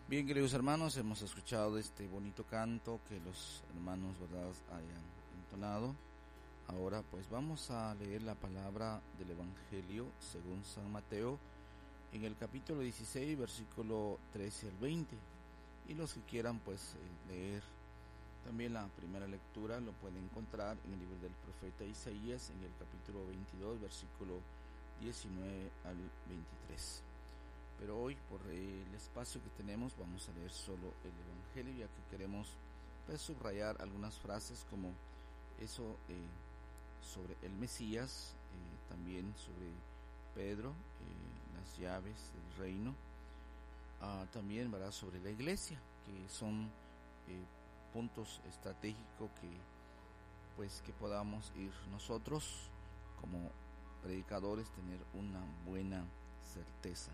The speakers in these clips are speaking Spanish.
Bien, queridos hermanos, hemos escuchado este bonito canto que los hermanos, ¿verdad?, hayan entonado. Ahora pues vamos a leer la palabra del Evangelio según San Mateo en el capítulo 16, versículo 13 al 20. Y los que quieran pues leer también la primera lectura lo pueden encontrar en el libro del profeta Isaías en el capítulo 22, versículo 19 al 23. Pero hoy, por el espacio que tenemos, vamos a leer solo el Evangelio, ya que queremos pues subrayar algunas frases como eso sobre el Mesías, también sobre Pedro, las llaves del reino, también, ¿verdad?, sobre la iglesia, que son puntos estratégicos que podamos ir nosotros como predicadores tener una buena certeza.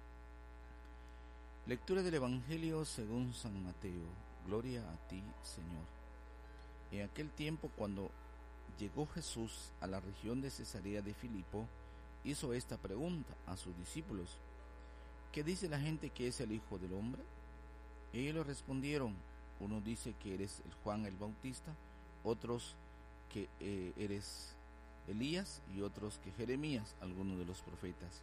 Lectura del Evangelio según San Mateo. Gloria a ti, Señor. En aquel tiempo, cuando llegó Jesús a la región de Cesarea de Filipo, hizo esta pregunta a sus discípulos: ¿qué dice la gente que es el Hijo del Hombre? Ellos le respondieron: unos dicen que eres el Juan el Bautista, otros que eres Elías, y otros que Jeremías, alguno de los profetas.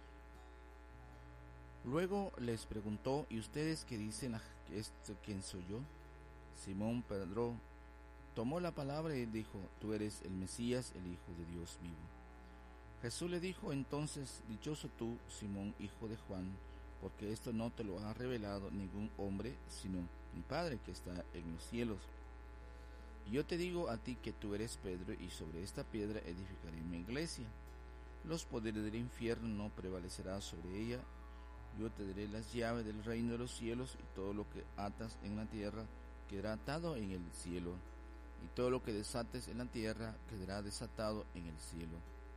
Luego les preguntó: ¿y ustedes qué dicen? ¿Quién soy yo? Simón Pedro tomó la palabra y dijo: tú eres el Mesías, el Hijo de Dios vivo. Jesús le dijo entonces: dichoso tú, Simón, hijo de Juan, porque esto no te lo ha revelado ningún hombre, sino mi Padre que está en los cielos. Y yo te digo a ti que tú eres Pedro, y sobre esta piedra edificaré mi iglesia. Los poderes del infierno no prevalecerán sobre ella. Yo te daré las llaves del reino de los cielos, y todo lo que atas en la tierra quedará atado en el cielo, y todo lo que desates en la tierra quedará desatado en el cielo.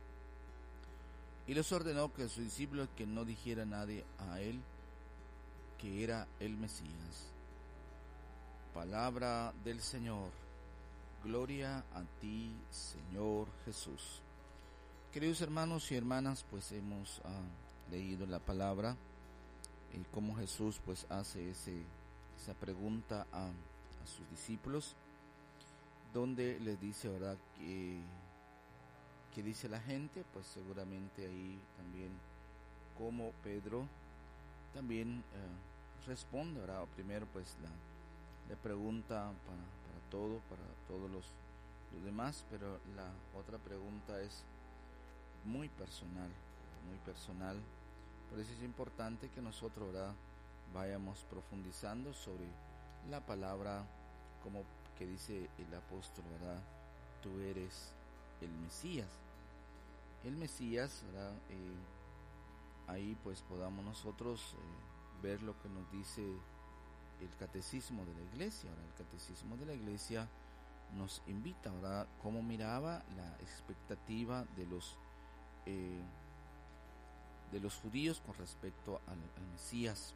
Y les ordenó que a sus discípulos que no dijera a nadie a él que era el Mesías. Palabra del Señor. Gloria a ti, Señor Jesús. Queridos hermanos y hermanas, pues hemos leído la palabra y cómo Jesús pues hace esa pregunta a sus discípulos, donde les dice, ¿verdad?, ¿qué dice la gente? Pues seguramente ahí también como Pedro también responde, ¿verdad? Primero pues le pregunta para todos los demás, pero la otra pregunta es muy personal. Por eso es importante que nosotros, ¿verdad?, vayamos profundizando sobre la palabra, como que dice el apóstol, ¿verdad?, tú eres el Mesías. El Mesías, ¿verdad? Ahí pues podamos nosotros ver lo que nos dice el catecismo de la iglesia. Ahora, el catecismo de la iglesia nos invita, ¿verdad?, cómo miraba la expectativa de los judíos con respecto al Mesías.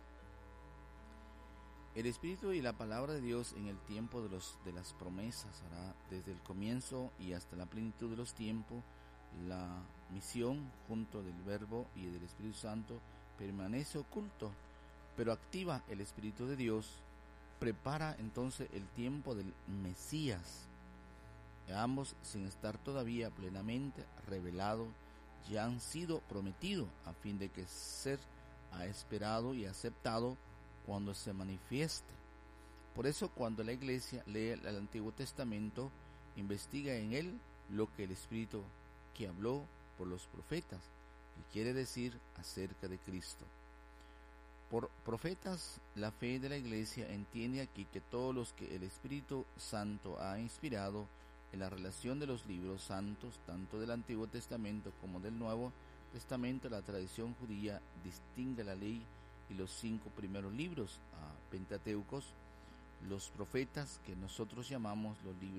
El Espíritu y la palabra de Dios en el tiempo de las promesas, ¿verdad?, desde el comienzo y hasta la plenitud de los tiempos, la misión junto del Verbo y del Espíritu Santo permanece oculto, pero activa el Espíritu de Dios, prepara entonces el tiempo del Mesías. Ambos, sin estar todavía plenamente revelados, ya han sido prometidos a fin de que ser esperado y aceptado cuando se manifieste. Por eso, cuando la iglesia lee el Antiguo Testamento, investiga en él lo que el Espíritu que habló por los profetas, que quiere decir acerca de Cristo. Por profetas, la fe de la iglesia entiende aquí que todos los que el Espíritu Santo ha inspirado en la relación de los libros santos, tanto del Antiguo Testamento como del Nuevo Testamento, la tradición judía distingue la ley y los 5 primeros libros pentateucos, los profetas, que nosotros llamamos los libros